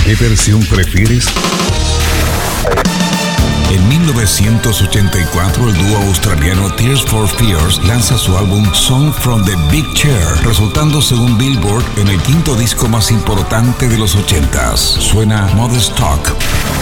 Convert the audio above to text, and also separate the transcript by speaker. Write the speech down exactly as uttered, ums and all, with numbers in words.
Speaker 1: ¿Qué versión prefieres? En mil novecientos ochenta y cuatro, el dúo australiano Tears for Fears lanza su álbum Song from the Big Chair, resultando según Billboard en el quinto disco más importante de los ochentas. Suena Modest Talk.